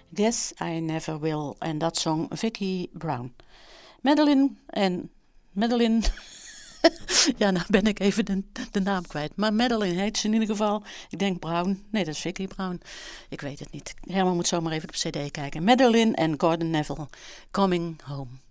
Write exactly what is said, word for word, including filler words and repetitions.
Guess I Never Will. En dat zong Vicki Brown. Madeline en... Madeline... ja, nou ben ik even de, de naam kwijt. Maar Madeline heet ze in ieder geval. Ik denk Brown. Nee, dat is Vicki Brown. Ik weet het niet. Herman moet zomaar even op cd kijken. Madeline en Gordon Neville. Coming Home.